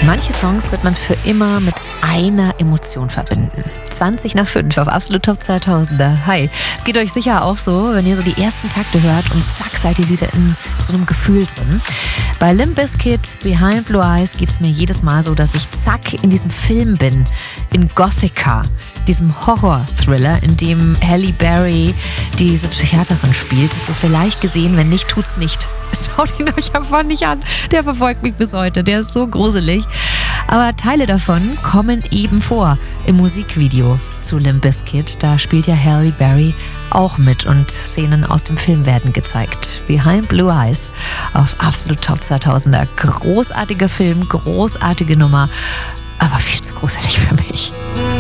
Manche Songs wird man für immer mit einer Emotion verbinden. 20 nach 5 auf Absolut Top 2000er. Hi. Es geht euch sicher auch so, wenn ihr so die ersten Takte hört und zack, seid ihr wieder in so einem Gefühl drin. Bei Limp Bizkit, Behind Blue Eyes geht es mir jedes Mal so, dass ich zack in diesem Film bin, in Gothika, diesem Horror-Thriller, in dem Halle Berry diese Psychiaterin spielt. Habt ihr vielleicht gesehen, wenn nicht, tut's nicht. Schaut ihn euch einfach nicht an. Der verfolgt mich bis heute. Der ist so gruselig. Aber Teile davon kommen eben vor im Musikvideo zu Limp Bizkit. Da spielt ja Halle Berry auch mit und Szenen aus dem Film werden gezeigt. Behind Blue Eyes aus Absolut Top 2000er. Großartiger Film, großartige Nummer, aber viel zu gruselig für mich.